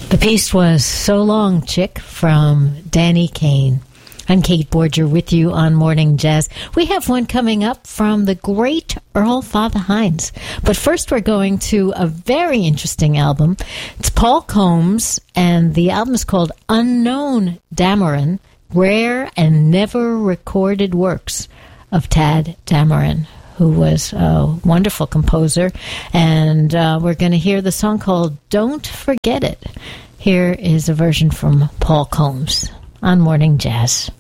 The piece was So Long, Chick from Danny Kaye. I'm Kate Borger with you on Morning Jazz. We have one coming up from the great Earl Father Hines. But first we're going to a very interesting album. It's Paul Combs, and the album is called Unknown Dameron, Rare and Never Recorded Works of Tadd Dameron, who was a wonderful composer. And we're going to hear the song called Don't Forget It. Here is a version from Paul Combs on Morning Jazz.